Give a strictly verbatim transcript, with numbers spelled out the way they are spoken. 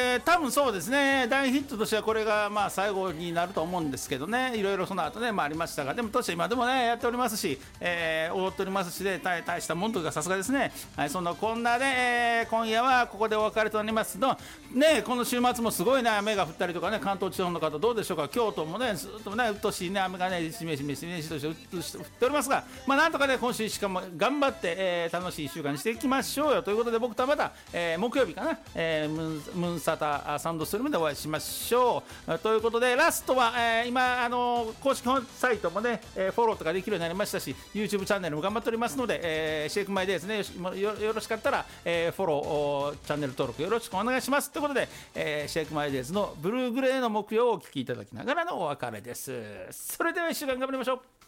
えー、多分そうですね、大ヒットとしてはこれがまあ最後になると思うんですけどね、いろいろその後ね、まあ、ありましたが、でもとして今でもねやっておりますし、えー、踊っておりますしで、大大したもんというかさすがですね。はい、そんなこんなで、えー、今夜はここでお別れとなりますのね。この週末もすごいね雨が降ったりとかね、関東地方の方どうでしょうか。京都もねずっとねうっとしいね雨がねしめしめしめしとして降っておりますが、まあなんとかね今週しかも頑張って、えー、楽しいいっしゅうかんにしていきましょうよということで、僕とはまた、えー、木曜日かな、えー、ムンムンサタサンドストリームでお会いしましょうということで、ラストは、えー、今あの公式サイトもね、えー、フォローとかできるようになりましたし、 YouTube チャンネルも頑張っておりますので、えー、シェイクマイデイですね、よ, よろしかったら、えー、フォローチャンネル登録よろしくお願いしますということで、えー、シェイクマイデイズのブルーグレーの木曜をお聴きいただきながらのお別れです。それではいっしゅうかん頑張りましょう。